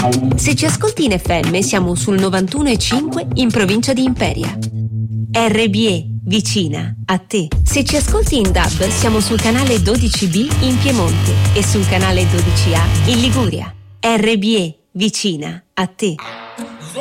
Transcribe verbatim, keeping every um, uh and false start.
Se ci ascolti in F M siamo sul novantuno e cinque in provincia di Imperia. R B E, vicina a te. Se ci ascolti in D A B siamo sul canale dodici B in Piemonte e sul canale dodici A in Liguria. R B E, vicina a te.